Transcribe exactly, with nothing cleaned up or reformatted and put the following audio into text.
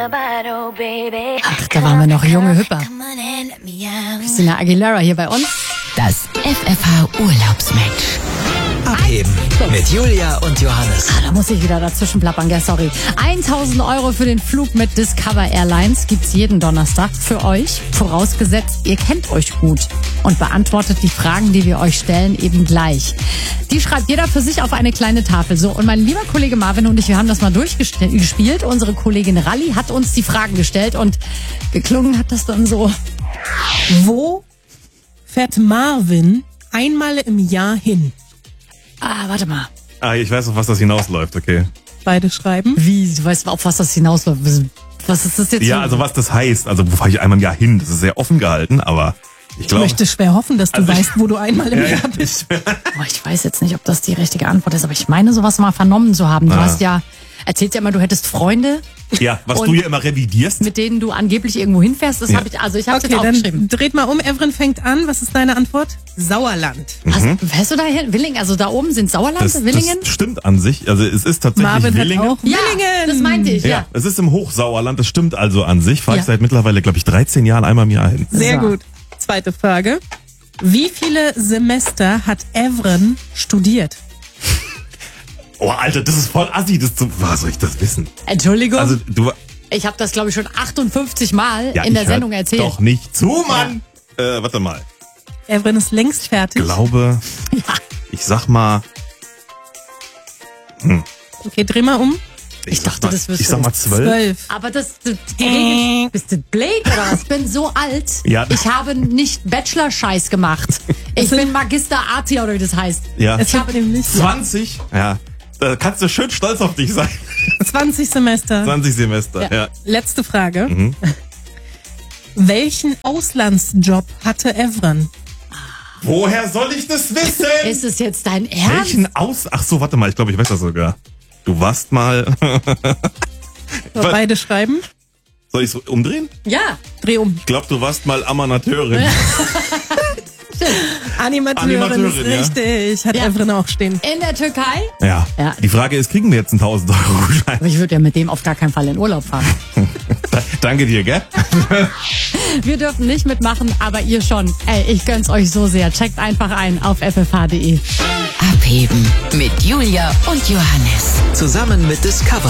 Ach, da waren wir noch junge Hüpper. Christina Aguilera hier bei uns. Das F F H Urlaubsmatch. Abheben mit Julia und Johannes. Ah, da muss ich wieder dazwischen plappern, gell, sorry. tausend Euro für den Flug mit Discover Airlines gibt's jeden Donnerstag für euch. Vorausgesetzt, ihr kennt euch gut und beantwortet die Fragen, die wir euch stellen, eben gleich. Die schreibt jeder für sich auf eine kleine Tafel. So, und mein lieber Kollege Marvin und ich, wir haben das mal durchgespielt. Unsere Kollegin Ralli hat uns die Fragen gestellt und geklungen hat das dann so. Wo fährt Marvin einmal im Jahr hin? Ah, warte mal. Ah, ich weiß, auf was das hinausläuft, okay. Beide schreiben. Wie? Du weißt, auf was das hinausläuft? Was ist das jetzt? Ja, so? also was das heißt. Also wo fahre ich einmal im Jahr hin? Das ist sehr offen gehalten, aber ich Ich glaube... möchte schwer hoffen, dass du Also ich- weißt, wo du einmal im Ja, ja, Jahr bist. ich, Boah, ich weiß jetzt nicht, ob das die richtige Antwort ist, aber ich meine, sowas mal vernommen zu haben. Du Ah. hast ja, erzählst ja immer, du hättest Freunde, ja, was Und- du ja immer revidierst. mit denen du angeblich irgendwo hinfährst. Das Ja. habe ich, also ich habe Okay, jetzt aufgeschrieben. dann dreht mal um. Evren fängt an. Was ist deine Antwort? Sauerland. Hast, fährst du da hin? Willingen, also da oben sind Sauerland, Das, Willingen? das stimmt an sich. Also es ist tatsächlich Marvin Willingen. hat auch ja, Willingen. das meinte ich, ja. Ja, es ist im Hochsauerland. Das stimmt also an sich. Fahre ich Ja. seit mittlerweile, glaube ich, dreizehn Jahren einmal im Jahr hin. Sehr So. gut. Zweite Frage. Wie viele Semester hat Evren studiert? Oh, Alter, das ist voll assi. Das zu, woher soll ich das wissen? Entschuldigung, Also du... ich habe das, glaube ich, schon achtundfünfzig Mal Ja, in der ich hör Sendung erzählt. Doch nicht zu, Mann! Äh, warte mal. Evren ist längst fertig. Ich glaube, Ja. ich sag mal... Okay, dreh mal um. Ich, Ich dachte, sag mal, das wirst Ich du sag mal jetzt. zwölf. Zwölf. Aber das, das die Regel, bist du blöd oder was? Ich bin so alt. Ja. Ich habe nicht Bachelor-Scheiß gemacht. Ich sind- bin Magister Arti oder wie das heißt. Ja. Es habe nämlich zwanzig? Ja. Da kannst du schön stolz auf dich sein. zwanzig Semester. zwanzig Semester, ja. Ja. Letzte Frage. Mhm. Welchen Auslandsjob hatte Evren? Woher soll ich das wissen? Ist es jetzt dein Ernst? Welchen Aus... Ach so, warte mal, ich glaube, ich weiß das sogar. Du warst mal... So, Was? beide schreiben. Soll ich so umdrehen? Ja. Dreh um. Ich glaube, du warst mal Amateurin. Animateurin, Animateurin, ist ja. richtig. Hat Ja. Evren auch stehen. In der Türkei? Ja. Ja. Die Frage ist, kriegen wir jetzt einen tausend Euro Gutschein? Aber ich würde ja mit dem auf gar keinen Fall in Urlaub fahren. Danke dir, gell? Wir dürfen nicht mitmachen, aber ihr schon. Ey, ich gönn's euch so sehr. Checkt einfach ein auf f f h punkt d e. Abheben mit Julia und Johannes. Zusammen mit Discover